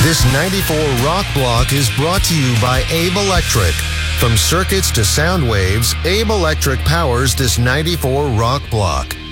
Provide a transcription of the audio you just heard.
This 94 Rock Block is brought to you by Abe Electric. From circuits to sound waves, Abe Electric powers this 94 Rock Block.